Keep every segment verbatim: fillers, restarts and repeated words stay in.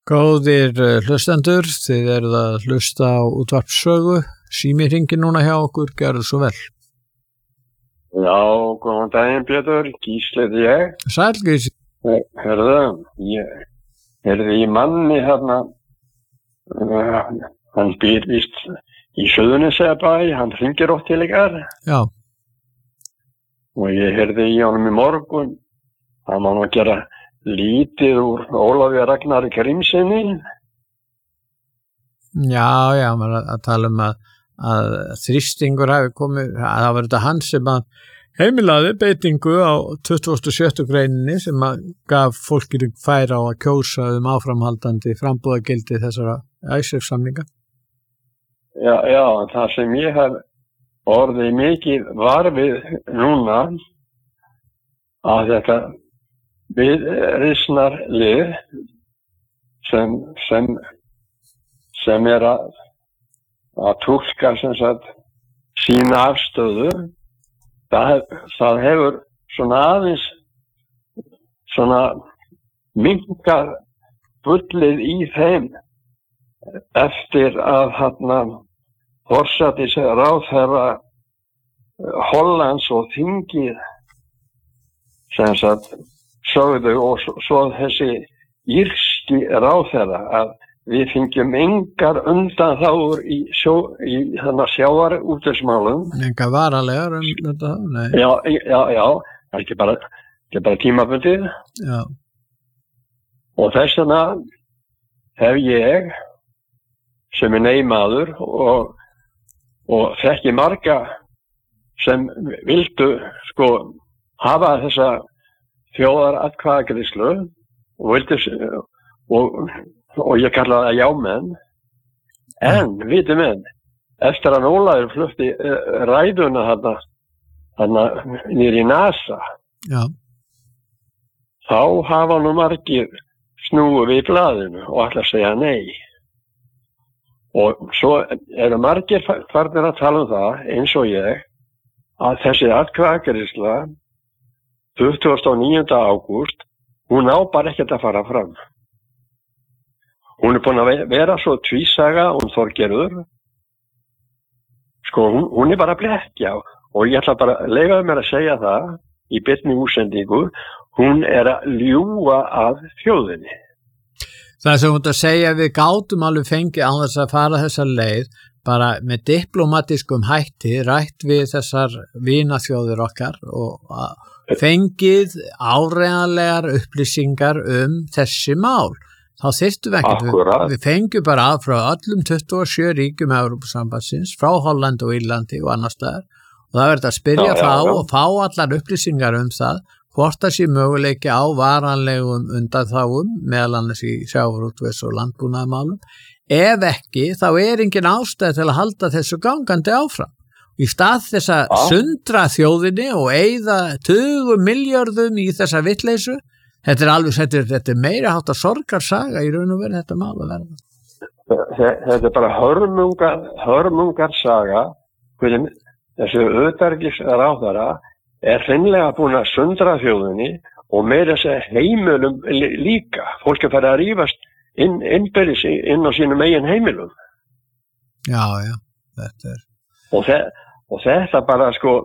Góðir hlustendur, þið eruð að hlusta á útvarpssögu. Sími hringir núna hjá okkur, gjörðu svo vel. Já, góðan daginn Pétur, Gísli heiti ég. Sæll Gísli. Herðu, ég heyrði í manni hérna, uh, hann býr víst í Suðurnesjabæ, hann hringir oft til ykkar. Já. Og ég heyrði í honum í morgun, hann má nú gera lítið úr Ólafi Ragnari Grímssyni. Já, já, maður að, að tala um að, að þrýstingur hafi komið, að það var þetta hann sem að heimilaði beitingu á tuttugasta og sjöttu greininni sem að gaf fólkinu færa á að kjósa um áframhaldandi frambúðagildi þessara Icesave-samninga. Já, já, það sem ég hef orðið mikið var við núna að þetta viðreisnar lið sem, sem, sem er að, að túlka sem sagt sína afstöðu, það, það hefur svona aðeins svona minnkað bullið í þeim eftir að hérna forsætis ráðherra Hollands og þingið sem sagt sögðu og svo, svo þessi írski ráðherra að við fengjum engar undanþágur í, sjó, í þarna sjávarútvegsmálum. Engar varalegar um þetta? Nei. Já, já, já, það er ekki bara, ekki bara tímabundið. Já. Og þess vegna hef ég sem er neymaður og, og þekki marga sem vildu sko hafa þessa þjóðaratkvæðagreiðslu og vildi og, og ég kalla það jámenn en viti menn eftir að Ólafur flutti uh, ræðuna þarna þarna niður í NASA Já. Þá hafa nú margir snúið við blaðinu og ætla að segja nei og svo eru margir farnir að tala um það eins og ég að þessi atkvæðagreiðsla tuttugasta og níunda ágúst, hún á bara ekkert að fara fram. Hún er búin að vera svo tvísaga um Þorgerður. Sko, hún, hún er bara að blekkja og ég ætla bara að leyfa mér að segja það í beinni útsendingu, hún er að ljúga að þjóðinni. Það sem hún að segja við gátum alveg fengið án þess að fara þessa leið, bara með diplomatískum hætti rætt við þessar vinaþjóðir okkar og fengið áreiðanlegar upplýsingar um þessi mál. Þá þyrftum við ekkert, við, við fengjum bara að frá öllum tuttugu og sjö ríkjum Evrópusambandsins, frá Hollandi og Írlandi og annars staðar og það verður að spyrja já, þá já, já. og fá allar upplýsingar um það hvort það sé möguleiki á varanlegum undanþágum, meðal annars í sjávarútvegs- og landbúnaðarmálum. Ef ekki, þá er engin ástæð til að halda þessu gangandi áfram. Í stað þess að ja. sundra þjóðinni og eyða tugum miljörðum í þessa vitleysu, þetta er alveg, þetta er, þetta er meira hátt að sorgarsaga í raun og veru þetta mál að verða. Þetta er bara hörmungar, hörmungar saga, hvernig þessi utanríkisráðherra er hreinlega búin að sundra þjóðinni og meira þess að heimilum líka. Fólk er farið að rífast inn, innbyrðis inn á sínum eigin heimilum. Já, já, þetta er... Og, þe og þetta bara sko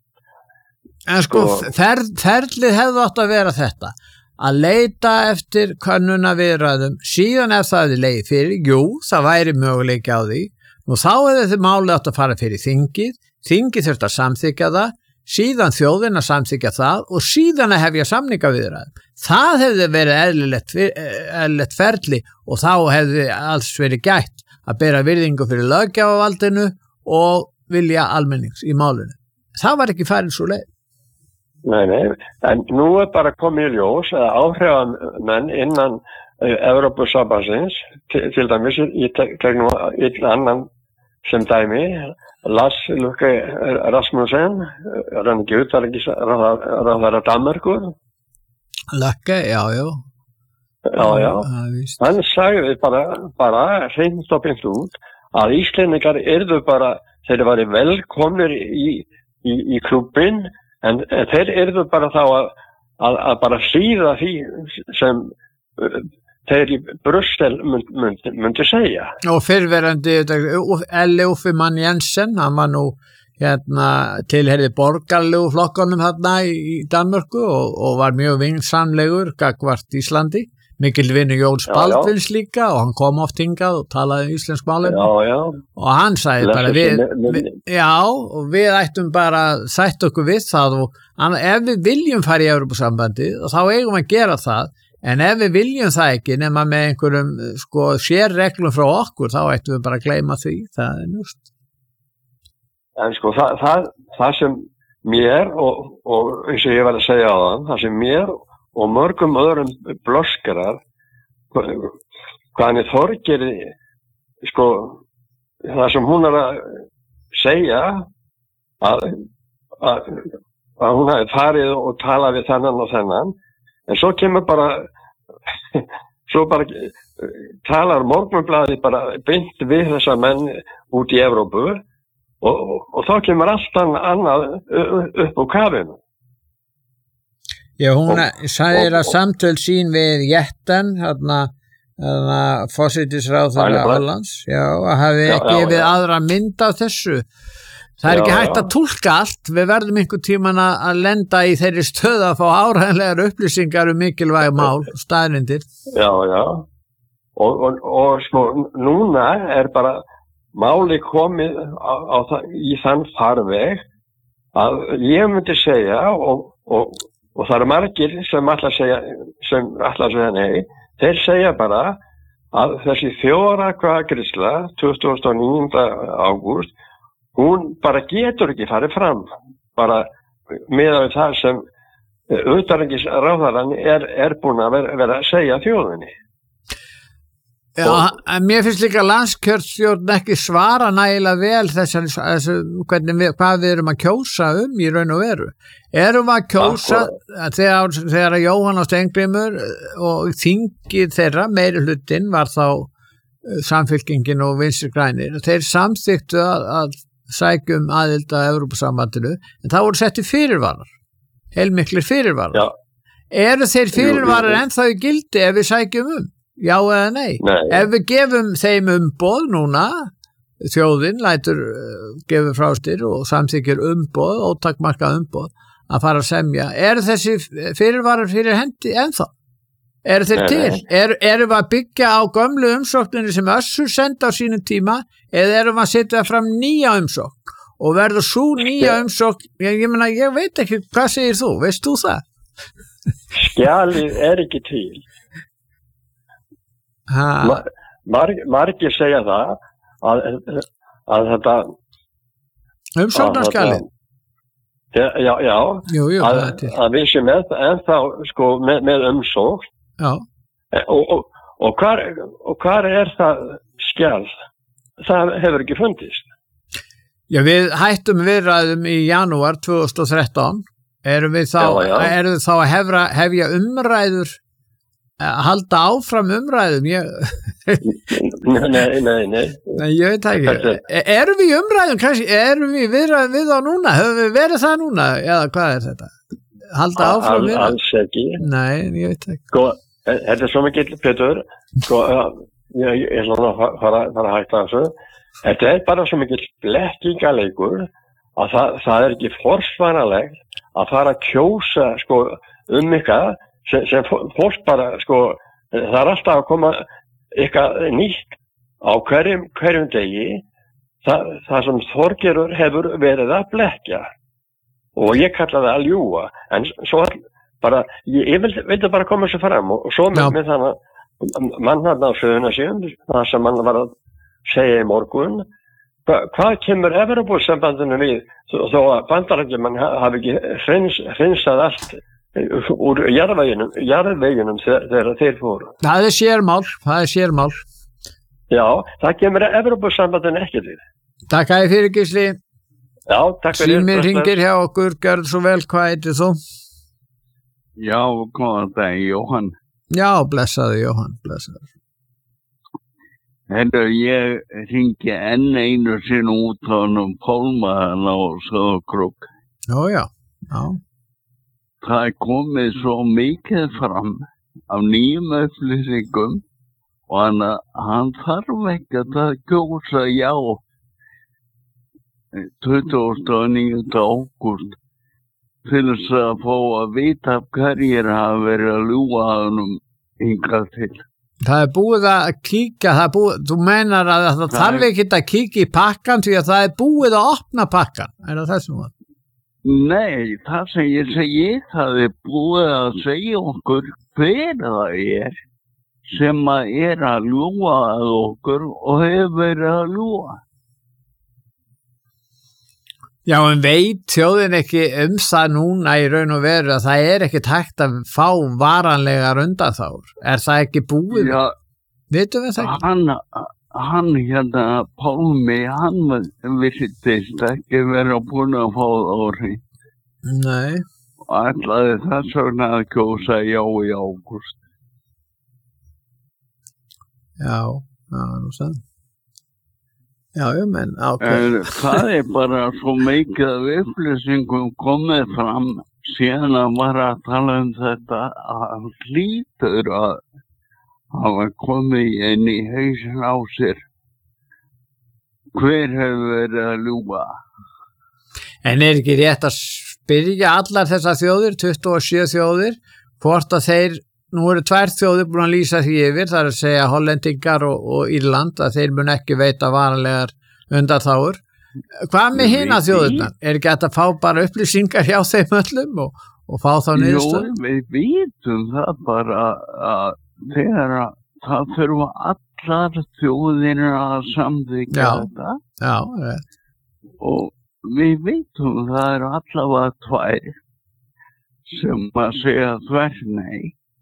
en sko, sko fer ferlið hefði átt að vera þetta að leita eftir könnuna viðræðum síðan ef það er leið fyrir, jú, það væri möguleiki á því og þá hefði þið málið átt að fara fyrir þingið þingið þurft að samþykja það síðan þjóðin að samþykja það og síðan að hefja samningaviðræðum það hefði verið eðlilegt, eðlilegt ferli og þá hefði alls verið gætt að bera virðingu fyrir löggjafavaldinu og vilja almennings í málinu. Það var ekki farin svo leið. Nei, nei, en nú er bara komið í ljós að áhrifamenn innan uh, Evrópusambandsins, til, til dæmis, ég tek nú einn annan sem dæmi, Lars Løkke Rasmussen, er hann ekki utanríkisráðherra Danmerkur? Løkke, já, já. Já, já, hann sagði bara, bara hreint og beint út að Íslendingar yrðu bara þeir væri velkomnir í, í, í klubbin en þeir yrðu bara þá að, að, að bara hlýða því sem þeir í Brussel mynd, mynd, myndi segja. Og fyrrverandi L. Uffimann Jensen, hann var nú hérna tilherði borgarlegu flokkunum þarna í Danmörku og, og var mjög vinsamlegur gagnvart Íslandi, mikil vinur Jóns Baldvins líka og hann kom oft hingað og talaði íslensk málefni og hann sagði bara við, við, já, og við ættum bara að sætta okkur við það og ef við viljum fara í Evrópusambandið þá eigum að gera það, en ef við viljum það ekki nema með einhverjum sko sérreglum frá okkur þá ættum við bara að gleyma því, það er njúst. En sko, það, það, það sem mér og, og eins og ég var að segja á það, það sem mér og mörgum öðrum blöskarar, hvaðan Þorgeiri, sko, það sem hún er að segja, að, að, að hún hafi farið og talað við þennan og þennan, en svo kemur bara, svo bara talar Morgunblaðið bara beint við þessa menn út í Evrópu, Og, og, og þá kemur allt annað upp á kafinu. Já, hún sagði að samtöl sín við Jetten, hérna, hérna forsætisráðherra Hollands, já, að hafi ekki við aðra mynd af þessu. Það er já, ekki hægt já. Að túlka allt, við verðum einhvern tíman að lenda í þeirri stöð að fá áreiðanlegar upplýsingar um mikilvæg mál, staðreyndir. Já, já, og, og, og sko, núna er bara máli komið á, á, í þann farveg að ég myndi segja og, og, og það eru margir sem ætla að segja, sem ætla að segja nei, þeir segja bara að þessi þjóðaratkvæðagreiðsla tuttugasta og níunda ágúst, hún bara getur ekki farið fram, bara miðað við það sem utanríkisráðherrann er, er búin að vera, vera að segja þjóðinni. Já, en mér finnst líka landskjörstjórn ekki svara nægilega vel þessari, þessu, hvernig við, hvað við erum að kjósa um í raun og veru. Erum við að kjósa þegar, þegar Jóhann Steingrímur og þingið þeirra, meiri hlutinn var þá Samfylkingin og Vinstri grænir, þeir samþyktu að, að sækjum aðild að Evrópusambandinu, en það voru setti fyrirvarar, heilmiklir fyrirvarar. Já. Eru þeir fyrirvarar ennþá í gildi ef við sækjum um? Já eða nei. nei. Ef við gefum þeim umboð núna, þjóðin lætur uh, gefur frástir og samþykir umboð, ótakmarkað umboð, að fara að semja. Eru þessi fyrirvarar fyrir hendi ennþá? Eru þeir nei, til? Nei. Er, erum við að byggja á gömlu umsókninni sem Össur senda á sínum tíma eða erum við að setja fram nýja umsókn? Og verður svo nýja umsókn, ég, ég meina, ég veit ekki, hvað segir þú? Veist þú það? Skjalið er ekki til. Mar, margir segja það að, að þetta umsóknarskjalið já, já, já jú, jú, að, að við séum ennþá sko, með, með umsókn og, og, og, hvar, og hvar er það skjal? Það hefur ekki fundist. Já, við hættum viðræðum í janúar tvö þúsund og þrettán erum við þá, já, já. Erum við þá að hefra, hefja umræður að halda áfram umræðum ég... nei, nei, nei, nei. Nei, ég veit ekki erum við umræðum, kannski, erum við viðræðum við á núna, höfum við verið það núna eða hvað er þetta? Halda áfram við? Alls ekki. Nei, ég veit ekki. Sko, þetta er svo mikið, Pétur, sko, ég er svona að fara, fara að hætta þessu, þetta er bara svo mikið blekkingaleikur að það, það er ekki forsvaranlegt að fara að kjósa, sko, um ykkar sem, sem fólk bara, sko, það er alltaf að koma eitthvað nýtt á hverjum, hverjum degi, það, það sem Þorgeirur hefur verið að blekja og ég kalla það að ljúga, en svo bara, ég, ég vildi, vildi bara koma sér fram og, og svo með, með þannig mann hann á Suðurnesjum, það sem mann var að segja í morgun, hva, hvað kemur Evrópusambandinu við þó að Bandaríkjamenn hafi ekki hrins, hrinsað allt úr jarðveginum, jarðveginum þegar þeir fóru. Það er sérmál, það er sérmál. Já, það kemur Evrópusambandinu ekkert við. Takk að þið fyrir, Gísli. Já, takk fyrir. Símir hringir hjá okkur, gjörðu svo vel, hvað heitir þú? Já, góðan dag, Jóhann. Já, blessaðu, Jóhann, blessaðu. Heldur, ég hringi enn einu sinni út á hennum Pálmaðan á Sauðárkrók. Já, já, já. Það er komið svo mikið fram af nýjum upplýsingum og hann, hann þarf ekki að kjósa já tuttugasta og níunda ágúst til þess að fá að vita hverjir hafa verið að ljúga honum hingað til. Það er búið að kíkja, það er búið, þú meinar að það, það þarf ekki að kíkja í pakkan því að það er búið að opna pakkan, er það þessum að? Nei, það sem ég segi, það er búið að segja okkur hver það er sem að er að ljúga að okkur og hefur verið að ljúga. Já, en veit þjóðin ekki um það núna í raun og veru að það er ekkert hægt að fá varanlegar undanþágur. Er það ekki búið? Já, vitum við það ekki? Hann, hann hérna, Pálmi, hann virtist ekki vera búin að fá það orði. Nei. Og ætlaði þess vegna að kjósa já í ágúst. Já, já, nú sann. Já, já, menn, ákveð. En það er bara svo mikið af upplýsingum komið fram síðan að var að tala um þetta að hann hlýtur að hafa komið inn í hausinn á sér. Hver hefur verið að ljúga? En er ekki rétt að spyrja allar þessar þjóðir, tuttugu og sjö þjóðir, hvort að þeir, nú eru tvær þjóðir búin að lýsa því yfir, það er að segja Hollendingar og, og Írland, að þeir mun ekki veita varanlegar undanþágur. Hvað með hina þjóðirnar? Er ekki hægt að fá bara upplýsingar hjá þeim öllum og, og fá þá niðurstöðu? Jú, við vitum það bara að þegar að það þurfa allar þjóðir að samþykkja þetta. Já, rétt. Og við vitum það eru allavega tvær sem að segja þvert nei.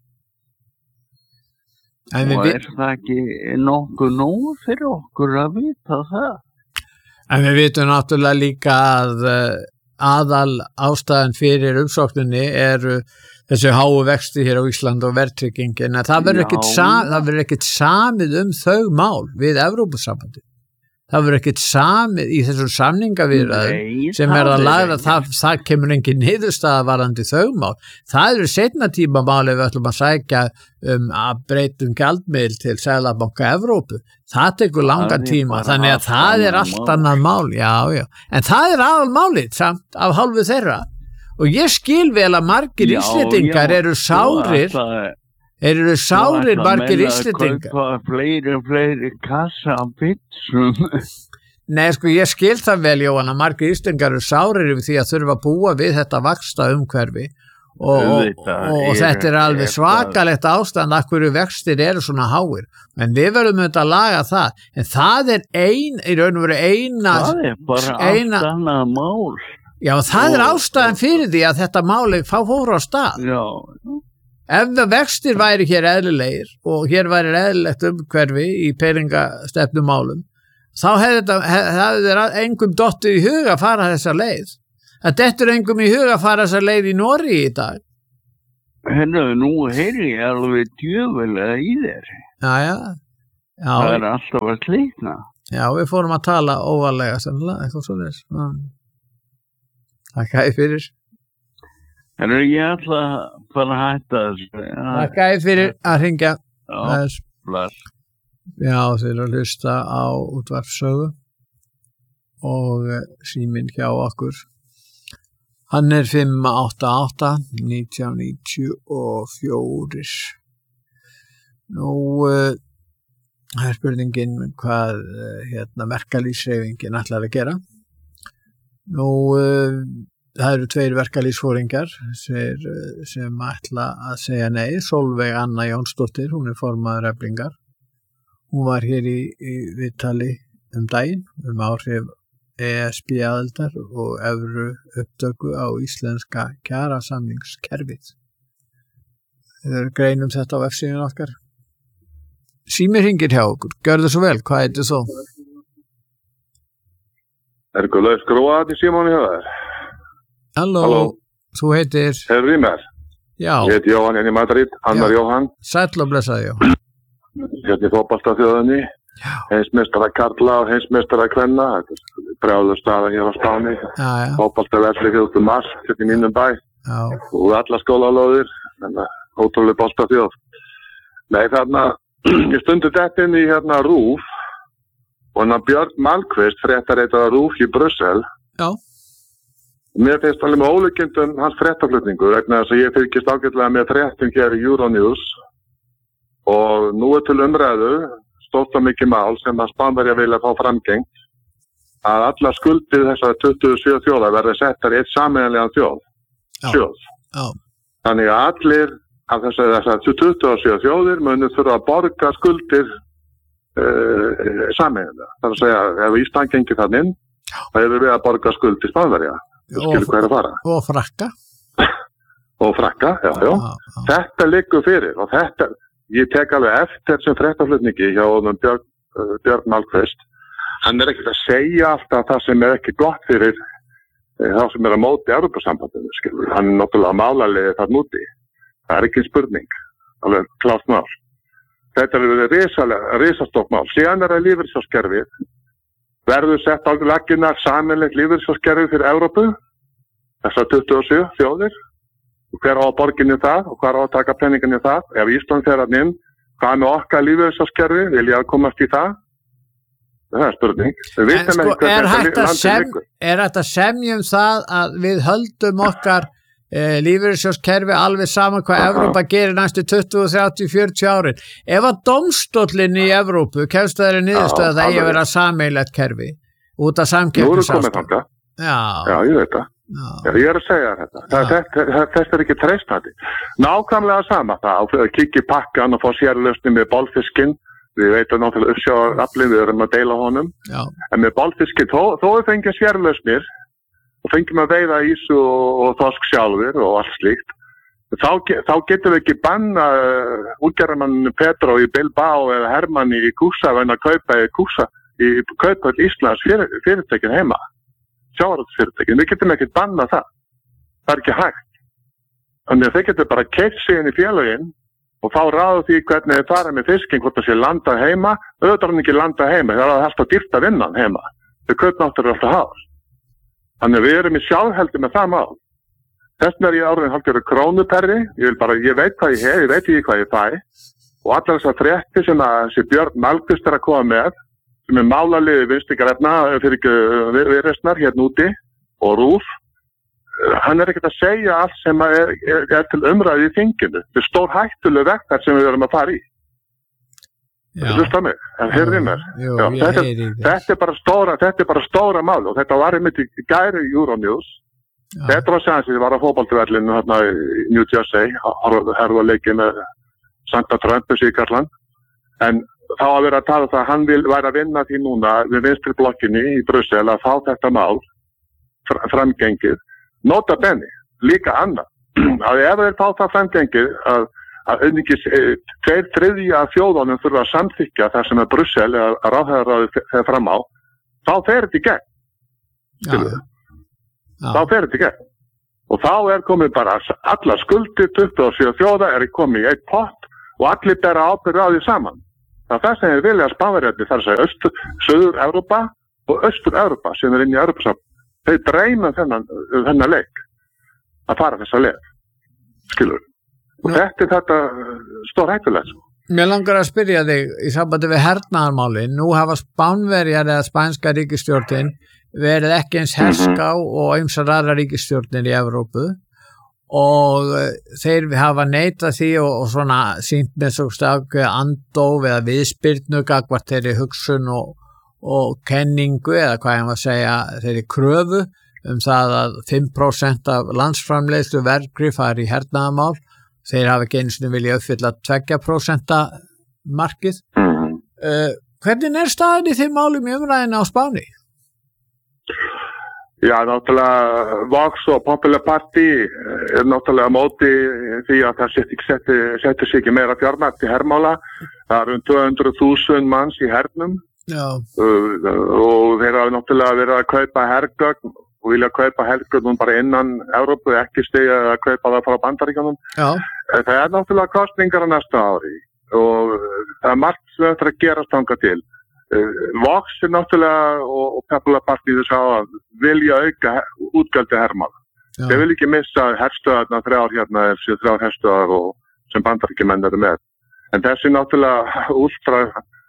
En og er það ekki nokkuð nóg fyrir okkur að vita það? En við vitum náttúrulega líka að aðal ástæðan fyrir umsókninni eru þessi háu vexti hér á Íslandi og verðtryggingin. Það verður ekkert sam, það verður ekkert samið um þau mál við Evrópusambandið. Það verður ekkert samið í þessum samningaviðræðum sem er að laga það, það kemur engin niðurstaða varðandi þau mál. Það eru seinna tíma máli við ætlum að sækja um að breytum gjaldmiðil til Seðlabanka Evrópu. Það tekur langan tíma, þannig að það er allt annað mál. Já, já. En það er aðal málið samt af hálfu þeirra. Og ég skil vel að margir Íslendingar eru sárir eru sárir margir Íslendingar. Það er fleiri og fleiri kassa af pitsum. Nei, sko, ég skil það vel, Jóhann, að margir Íslendingar eru sárir yfir því að þurfa að búa við þetta vaxta umhverfi og, og, og, og þetta er alveg svakalegt ástand að hverju vextir eru svona háir. En við verðum auðvitað að laga það. En það er ein, í raun og veru eina... Það er bara allt annað mál. Já, það er ástæðan fyrir því að þetta máli fá fóru á stað. Já, ef vextir væri hér eðlilegir og hér væri eðlilegt umhverfi í peningastefnumálum, þá hefði þetta engum dottið í huga að fara þessa leið. Það dettur engum í huga að fara þessa leið í Noregi í dag. Hennu, nú heyri ég alveg djöfulega í þér. Já, já. já það er alltaf að slíkna. Já, við fórum að tala óvarlega sennilega, eitthvað svo þess. Takk að fyrir. Hennu, ég ætla að fara að hætta þessu. Takk að fyrir að hringja. Já, bless. Já, þeir eru að hlusta á útvarpssögu og síminn hjá okkur. Hann er fimm átta átta nítján níutíu og fjögur. Nú, uh, það er spurningin hvað uh, hérna, verkalýðshreyfingin ætlar að gera. Nú, uh, það eru tveir verkalýðsforingjar sem, sem ætla að segja nei. Sólveig Anna Jónsdóttir, hún er formaður Eflingar. Hún var hér í, í viðtali um daginn um áhrif E S B aðildar og evru upptöku á íslenska kjarasamningskerfið. Við erum greinum þetta á vefsíðun okkar. Sími hringir hjá okkur. Gjörðu svo vel, hvað heitir þú? Erguleif Gróati Símóni hjá þér. Halló, Halló. Þú heitir? Herri mér. Já. Ég heiti Jóhann hérna í Madrid, Annar Já. Jóhann. Sæll og blessaði Jóhann. Hérna í fótboltaþjóðinni. Heimsmeistara karla og heimsmeistara kvenna. Þetta er brjálu staða hér á Spáni. Fótboltavelli fjórtánda mars, hérna í mínum bæ. Já. Og alla skólalóðir. Þannig að ótrúlega bolta þjóð. Nei, þarna, ég stundi þetta inn í hérna RÚV og hann Björn Malmquist, fréttaritari RÚV í Brussel. Já. Mér finnst alveg með ólíkindum hans fréttaflutningur, vegna þess að ég fylgist ágætlega með fréttum hér í Euronews og nú er til umræðu stórt og mikið mál sem að Spánverjar vilja fá framgengt að allar skuldir þessar tuttugu og sjö þjóða verði settar í eitt sameiginlegan þjóð. Sjóð. Já. Þannig að allir af þessar, þessar tuttugu og sjö þjóðir munu þurfa að borga skuldir uh, sameiginlega. Það er að segja, ef Ísland gengir þann inn, þá erum við að borga skuldir Spánverja. Þú skilur hvað er að fara. Og frakka. og frakka, já, já. já, já. Þetta liggur fyrir og þetta, ég tek alveg eftir sem fréttaflutningi hjá honum Björn, uh, Björn Malmquist. Hann er ekkert að segja alltaf það sem er ekki gott fyrir uh, þá sem er að móti Evrópusambandinu, skilur. Hann er náttúrulega málarlega þar núti. Það er ekki spurning, alveg klárt mál. Þetta er risalega, risastórt mál. Síðan er það lífeyrissjóðskerfið. Verður sett á laggirnar sameiginlegt lífeyrissjóðskerfi fyrir Evrópu, þessar tuttugu og sjö þjóðir. Hver á að borginni það og hver á að taka penninginni það. Ef Ísland fer þarna inn, hvað með okkar lífeyrissjóðskerfi, vil ég að komast í það? Það er spurning. En sko, er hægt að sem, er hægt að semja um það að við höldum okkar eh, lífeyrissjóðskerfi alveg saman hvað Evrópa gerir næstu tuttugu, þrjátíu, fjörutíu árin. Ef að dómstóllinn í Evrópu kemst að þeirri niðurstöðu að það eigi að vera sameiginlegt kerfi út af samkeppnisástandi. Já. Já, ég veit það. Já. Já, ég er að segja þetta. Það, þetta þess er ekki treystandi. Nákvæmlega sama það að kikki pakkan og fá sérlausni með bolfiskinn. Við veitum náttúrulega uppsjávaraflinn, við erum að deila honum. Já. En með bolfiskinn, þó, þó við fengjum sérlausnir og fengjum að veiða ísu og, og þorsk sjálfur og allt slíkt, þá, þá getum við ekki banna uh, útgerðarmann Pedro í Bilbao eða Hermann í Kúsa en að kaupa í Kúsa í kaupa Íslands fyrir, fyrirtækin heima, sjávarútvegsfyrirtækin. Við getum ekki banna það. Það er ekki hægt. Þannig að þeir getur bara keypt sig inn í félögin og þá ráðu því hvernig þið fara með fiskinn, hvort það sé landa heima, auðvitað hann ekki landa heima, það er alltaf dýrt að vinna hann heima. Þau kaupmáttur eru alltaf hár. Þannig að við erum í sjálfheldi með það mál. Þessna er ég áriðin hálfgerður krónuperri, ég vil bara, ég veit hvað ég hef, ég veit ekki hvað ég fæ, og allar þessar fréttir sem að þessi Björn Malmquist er að koma með, sem er málarliði vinstrigrænna fyrir ekki viðreisnar hérna úti, og RÚV, hann er ekkert að segja allt sem er, er, er til umræði í þinginu. Þetta er stór hættuleg vegferð sem við erum að fara í. Þetta hlusta mig, en heyrði mér. Jú, Já, þetta, þetta, er bara stóra, þetta er bara stóra mál og þetta var einmitt í gæri Euronews. Já. Þetta var séðan sem ég var á fótboltavellinu hérna í New Jersey, herðarleiki með Santa Trump í Karland. En þá að vera að tala það að hann vil væri að vinna því núna við vinstri blokkinni í Brussel að fá þetta mál framgengið. Nota bene, líka annað, að ef þeir fá það framgengið að, að einungis tveir þriðja af þjóðunum þurfa að samþykkja það sem er Brussel eða ráðherraráðið þegar fram á, þá fer þetta í gegn. Já, já. Þá fer þetta í gegn. Og þá er komið bara allar skuldir, tuttugu og sjö þjóða er komið í eitt pott og allir bera ábyrgð á því saman. Það er það sem er vilja að Spánverjarnir, það er að segja Östur, Suður-Evrópa og Östur-Evrópa sem er inn í Evrópusambandið. Þau dreyma þennan, þennan leik að fara þessa leið, skilur. Og Nú, þetta er þetta stór hættulegt. Mér langar að spyrja þig í sambandi við hernaðarmáli. Nú hafa Spánverjar eða spænska ríkisstjórnin verið ekki eins herská mm-hmm. og ýmsar aðrar ríkisstjórnir í Evrópu og þeir hafa neitað því og, og svona sýnt með svo stakku andóf eða viðspyrnu gagnvart þeirri hugsun og og kenningu eða hvað ég var að segja þeirri kröfu um það að fimm prósent af landsframleiðslu vergri fari í hernaðarmál. Þeir hafa ekki einu sinni vilja uppfylla tvö prósent markið. Mm. Uh, hvernig er staðan í þeim málum í umræðinu á Spáni? Já, náttúrulega Vox og Popular Party er náttúrulega móti því að það setti, setti sig ekki meira fjármagn til hermála. Það eru um tvö hundruð þúsund manns í hernum. Já. Uh, og þeir hafa náttúrulega verið að kaupa hergögn og vilja kaupa hergögn bara innan Evrópu, ekki stiga að kaupa það frá Bandaríkjunum. Já. Það er náttúrulega kostningar á næsta ári og það er margt sem þetta að gerast þangað til. Uh, Vox er náttúrulega og, og Popular Party þess að vilja auka útgjaldi hermála. Þeir vil ekki missa herstöðarna þrjár hérna, þessi þrjár herstöðar og sem Bandaríkjamenn eru með. En þessi náttúrulega últra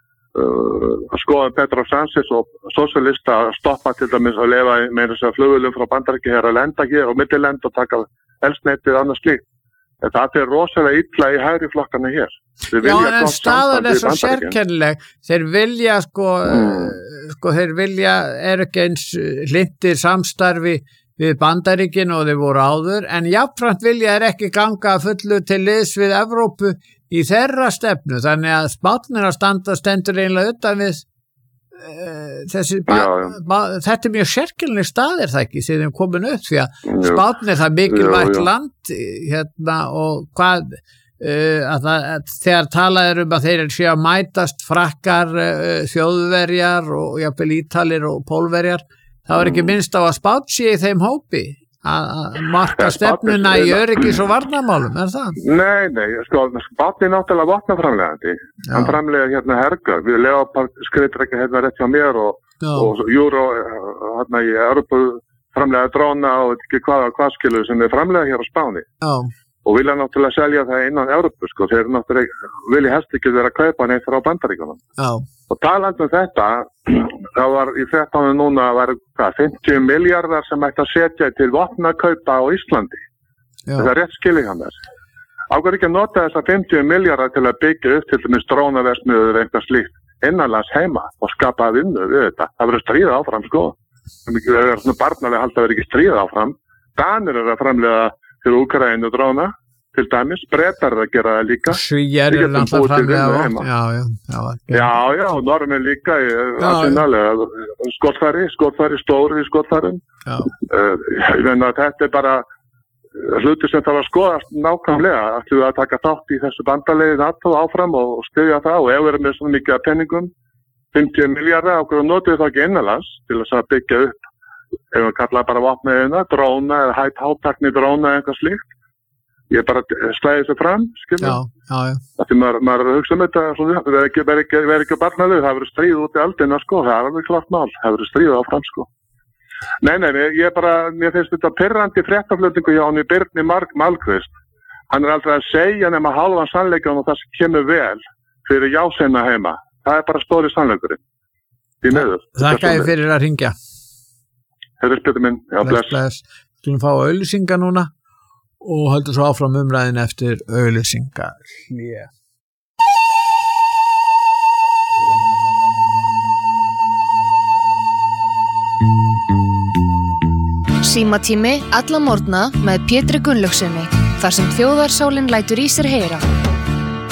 uh, að skoða Pedro Sánchez og sósíalista að stoppa til dæmis að lefa með þess að flugvélum frá Bandaríkja hér að lenda hér og millilend og taka eldsneytið annað slíkt. Það er rosalega illa í hægri flokkana hér. Já, en staðan er svo sérkennileg. Þeir vilja sko, mm. sko þeir vilja er ekki eins hlindir samstarfi við Bandaríkin og þeir voru áður, en jafnframt vilja er ekki ganga fullu til liðs við Evrópu í þeirra stefnu, þannig að Spánn er að standa stendur einlega utan við uh, þessi ba, já, já. Ba, þetta er mjög sérkennileg staðir það ekki sem þeim komin upp, því að Spánn er það mikilvægt land hérna og hvað Uh, að það, að þegar talað er um að þeir séu að mætast frakkar, uh, þjóðverjar og jafnvel ítalir og pólverjar, þá er ekki minnst á að Spánn sé í þeim hópi að marka stefnuna í öryggis og varnarmálum, er það? Nei, nei, sko, Spánn er náttúrulega vopnaframlegandi, hann framlega hérna hergar, við Leopard skriður ekki hérna rétt hjá mér og, og Euro hérna í Európu framlega dróna og ekki hvað, hvað skilu sem er framlega hér á Spáni. Já. Og vilja náttúrulega selja það innan Evrópu, sko, þeir náttúrulega vilja helst ekki vera að kaupa neitt frá Bandaríkjunum. Já. Og talandi um þetta, það var í þrettán núna var hvað, fimmtíu milljarðar sem ætti að setja til vopnakaupa á Íslandi. Já. Það er rétt skilið hann þess. Ákveður ekki að nota þessa fimmtíu milljarðar til að byggja upp til dæmis drónaverksmiðjur eða eitthvað slíkt innanlands heima og skapa vinnu við þetta. Það verður stríða áfram, sko. Það er svona barnalega hald að vera ekki stríða áfram. Danir er að framlega til Úkraínu dróna, til dæmis, Bretar að gera það líka. Svíjar eru alltaf framlega á. Já, já, já. Já, já, Norðmenn líka, aðsynnalega, skotfæri, skotfæri, stóri í skotfærin. Já. Uh, ég meina að þetta er bara hluti sem það var skoðast nákvæmlega, ættu að taka þátt í þessu bandalegi NATO áfram og styðja það og ef við erum með svona mikið af penningum, fimmtíu milljarða, okkur notum við það ekki innanlands til þess að byggja upp ef við kallaði bara vopnaðina, dróna eða hætt hátakni dróna eða eitthvað slíkt. Ég bara slæði þessu fram, skiljum. Já, já, já. Því maður, maður hugsa um þetta, svona, það verður ekki, ekki, ekki barnalegu, það verður stríð út í aldina, sko, það er alveg klart mál, það verður stríð áfram, sko. Nei, nei, ég bara, mér finnst þetta pirrandi fréttaflutningu hjá hann í Birni Malmquist. Hann er aldrei að segja nema hálfan sannleikann og það sem kemur vel fyrir jáseina heima. Það er bara stóri sannleikurinn. Því miður. Þakka ég fyrir að hringja. Þetta er spjötu minn, já, bless. Bless, bless. Skulum fá auglýsingar núna og heldur svo áfram umræðin eftir auglýsingar. Yeah. Símatími alla morgna með Pétri Gunnlaugsssyni, þar sem þjóðarsálin lætur í sér heyra.